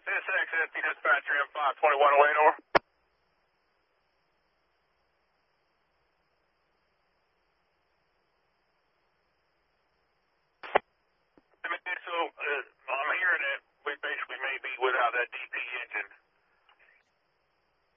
This XSP dispatcher M52108 over. So I'm hearing that we basically may be without that DP